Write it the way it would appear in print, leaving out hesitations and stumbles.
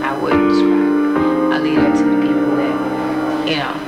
I wouldn't describe it. I leave that to the people that, you know,